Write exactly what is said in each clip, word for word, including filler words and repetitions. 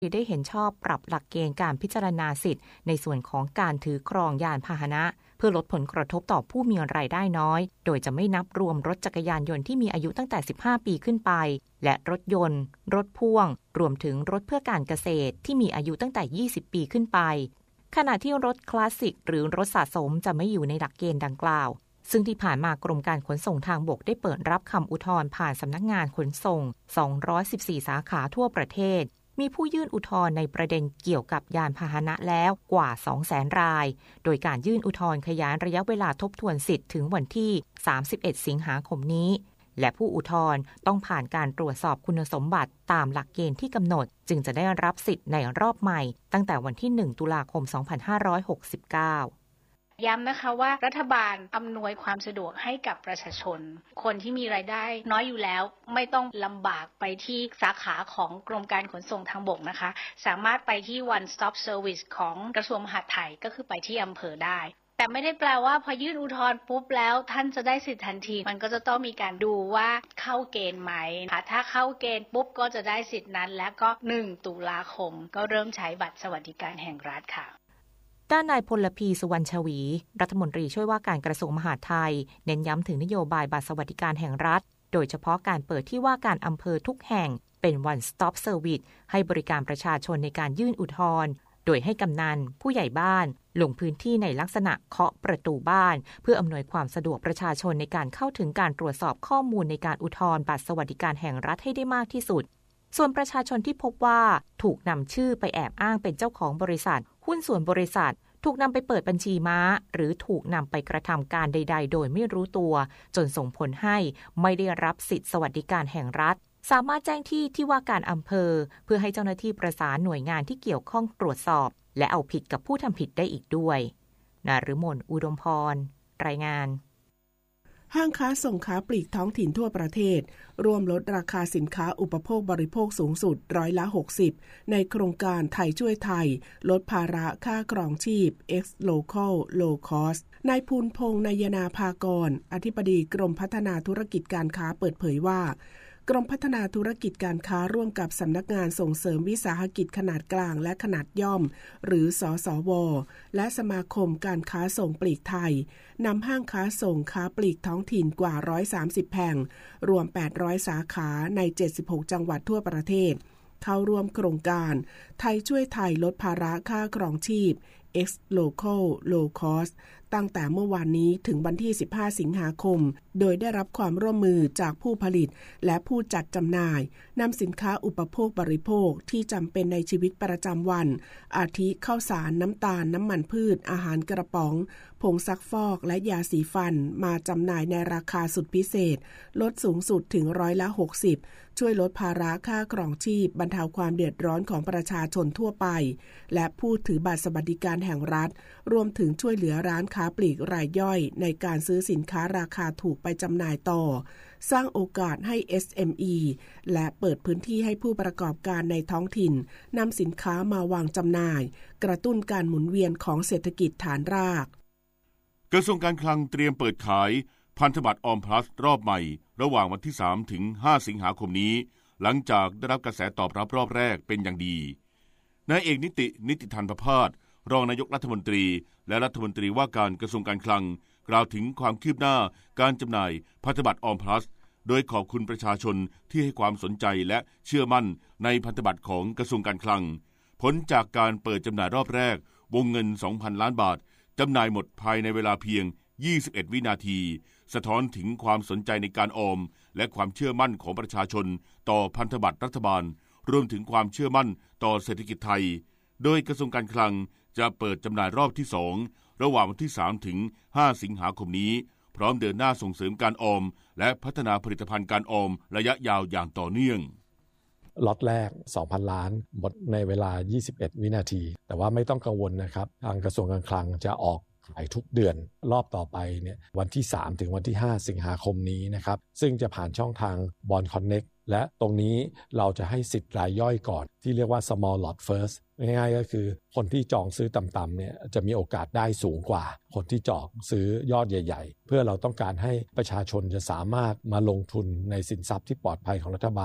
ได้เห็นชอบปรับหลักเกณฑ์การพิจารณาสิทธิ์ในส่วนของการถือครองยานพาหนะเพื่อลดผลกระทบต่อผู้มีรายได้น้อยโดยจะไม่นับรวมรถจักรยานยนต์ที่มีอายุตั้งแต่สิบห้าปีขึ้นไปและรถยนต์รถพ่วงรวมถึงรถเพื่อการเกษตรที่มีอายุตั้งแต่ยี่สิบปีขึ้นไปขณะที่รถคลาสสิกหรือรถสะสมจะไม่อยู่ในหลักเกณฑ์ดังกล่าวซึ่งที่ผ่านมากรมการขนส่งทางบกได้เปิดรับคำอุทธรณ์ผ่านสำนักงานขนส่งสองร้อยสิบสี่สาขาทั่วประเทศมีผู้ยื่นอุทธรณ์ในประเด็นเกี่ยวกับยานพาหนะแล้วกว่า สองแสน รายโดยการยื่นอุทธรณ์ขยายระยะเวลาทบทวนสิทธิ์ถึงวันที่สามสิบเอ็ดสิงหาคมนี้และผู้อุทธรณ์ต้องผ่านการตรวจสอบคุณสมบัติตามหลักเกณฑ์ที่กำหนดจึงจะได้รับสิทธิ์ในรอบใหม่ตั้งแต่วันที่หนึ่งตุลาคมสองพันห้าร้อยหกสิบเก้าย้ำนะคะว่ารัฐบาลอำนวยความสะดวกให้กับประชาชนคนที่มีรายได้น้อยอยู่แล้วไม่ต้องลำบากไปที่สาขาของกรมการขนส่งทางบกนะคะสามารถไปที่ one stop service ของกระทรวงมหาดไทยก็คือไปที่อำเภอได้แต่ไม่ได้แปลว่าพอยื่นอุทธรณ์ปุ๊บแล้วท่านจะได้สิทธิทันทีมันก็จะต้องมีการดูว่าเข้าเกณฑ์ไหมถ้าเข้าเกณฑ์ปุ๊บก็จะได้สิทธินั้นและก็หนึ่งตุลาคมก็เริ่มใช้บัตรสวัสดิการแห่งรัฐค่ะด้านนายพลพีสุวรรณชวีรัฐมนตรีช่วยว่าการกระทรวงมหาดไทยเน้นย้ำถึงนโยบายบัตรสวัสดิการแห่งรัฐโดยเฉพาะการเปิดที่ว่าการอำเภอทุกแห่งเป็น one stop service ให้บริการประชาชนในการยื่นอุทธรณ์โดยให้กำนันผู้ใหญ่บ้านลงพื้นที่ในลักษณะเคาะประตูบ้านเพื่ออำนวยความสะดวกประชาชนในการเข้าถึงการตรวจสอบข้อมูลในการอุทธรณ์บัตรสวัสดิการแห่งรัฐให้ได้มากที่สุดส่วนประชาชนที่พบว่าถูกนำชื่อไปแอบอ้างเป็นเจ้าของบริษัทหุ้นส่วนบริษัทถูกนำไปเปิดบัญชีม้าหรือถูกนำไปกระทำการใดๆโดยไม่รู้ตัวจนส่งผลให้ไม่ได้รับสิทธิสวัสดิการแห่งรัฐสามารถแจ้งที่ที่ว่าการอำเภอเพื่อให้เจ้าหน้าที่ประสานหน่วยงานที่เกี่ยวข้องตรวจสอบและเอาผิดกับผู้ทำผิดได้อีกด้วยนฤมลอุดมพรรายงานห้างค้าส่งค้าปลีกท้องถิ่นทั่วประเทศร่วมลดราคาสินค้าอุปโภคบริโภคสูงสุดร้อยละหกสิบในโครงการไทยช่วยไทยลดภาระค่าครองชีพ X Local Low Cost นายภูลพงษ์นายนาภากรอธิบดีกรมพัฒนาธุรกิจการค้าเปิดเผยว่ากรมพัฒนาธุรกิจการค้าร่วมกับสำนักงานส่งเสริมวิสาหกิจขนาดกลางและขนาดย่อมหรือสสวและสมาคมการค้าส่งปลีกไทยนำห้างค้าส่งค้าปลีกท้องถิ่นกว่าหนึ่งร้อยสามสิบแห่งรวมแปดร้อยสาขาในเจ็ดสิบหกจังหวัดทั่วประเทศเข้าร่วมโครงการไทยช่วยไทยลดภาระค่าครองชีพ X Local Low Cost ตั้งแต่เมื่อวานนี้ถึงวันที่สิบห้าสิงหาคมโดยได้รับความร่วมมือจากผู้ผลิตและผู้จัดจำหน่ายนำสินค้าอุปโภคบริโภคที่จำเป็นในชีวิตประจำวันอาทิข้าวสารน้ำตาลน้ำมันพืชอาหารกระป๋องผงซักฟอกและยาสีฟันมาจำหน่ายในราคาสุดพิเศษลดสูงสุดถึงร้อยละหกสิบช่วยลดภาระค่าครองชีพบรรเทาความเดือดร้อนของประชาชนทั่วไปและผู้ถือบัตรสวัสดิการแห่งรัฐรวมถึงช่วยเหลือร้านค้าปลีกรายย่อยในการซื้อสินค้าราคาถูกไปจำหน่ายต่อสร้างโอกาสให้ เอส เอ็ม อี และเปิดพื้นที่ให้ผู้ประกอบการในท้องถิ่นนำสินค้ามาวางจำหน่ายกระตุ้นการหมุนเวียนของเศรษฐกิจฐานรากกระทรวงการคลังเตรียมเปิดขายพันธบัตรออมพลัสรอบใหม่ระหว่างวันที่สามถึงห้าสิงหาคมนี้หลังจากได้รับกระแสตอบรับรอบแรกเป็นอย่างดีนายเอกนิตินิติธันพภาสรองนายกรัฐมนตรีและรัฐมนตรีว่าการกระทรวงการคลังกล่าวถึงความคืบหน้าการจำหน่ายพันธบัตรออมพลัสโดยขอบคุณประชาชนที่ให้ความสนใจและเชื่อมั่นในพันธบัตรของกระทรวงการคลังผลจากการเปิดจำหน่ายรอบแรกวงเงิน สองพัน ล้านบาทจำหน่ายหมดภายในเวลาเพียงยี่สิบเอ็ดวินาทีสะท้อนถึงความสนใจในการออมและความเชื่อมั่นของประชาชนต่อพันธบัตรรัฐบาลรวมถึงความเชื่อมั่นต่อเศรษฐกิจไทยโดยกระทรวงการคลังจะเปิดจำหน่ายรอบที่สองระหว่างวันที่สามถึงห้าสิงหาคมนี้พร้อมเดินหน้าส่งเสริมการออมและพัฒนาผลิตภัณฑ์การออมระยะยาวอย่างต่อเนื่องล็อตแรก สองพัน ล้านหมดในเวลายี่สิบเอ็ดวินาทีแต่ว่าไม่ต้องกังวลนะครับทางกระทรวงการคลังจะออกขายทุกเดือนรอบต่อไปเนี่ยวันที่สามถึงวันที่ห้าสิงหาคมนี้นะครับซึ่งจะผ่านช่องทาง Bond Connect และตรงนี้เราจะให้สิทธิ์รายย่อยก่อนที่เรียกว่า small lot first ง่ายๆก็คือคนที่จองซื้อต่ำๆเนี่ยจะมีโอกาสได้สูงกว่าคนที่จองซื้อยอดใหญ่ๆเพื่อเราต้องการให้ประชาชนจะสามารถมาลงทุนในสินทรัพย์ที่ปลอดภัยของรัฐบาล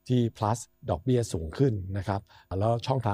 ที่ plus ดอกเบี้ยสูงขึ้นนะครับแล้วช่องทาง